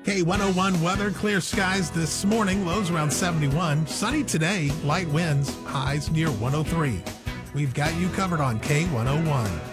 K101 weather, clear skies this morning, lows around 71. Sunny today, light winds, highs near 103. We've got you covered on K101.